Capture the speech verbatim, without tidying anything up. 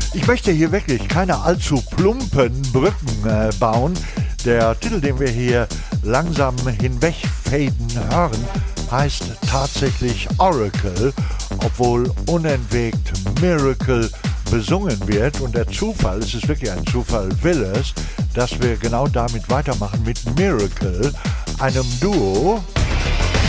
Ich möchte hier wirklich keine allzu plumpen Brücken äh, bauen. Der Titel, den wir hier langsam hinwegfaden hören, heißt tatsächlich Oracle, obwohl unentwegt Miracle besungen wird. Und der Zufall, es ist wirklich ein Zufall, will es, dass wir genau damit weitermachen mit Miracle, einem Duo,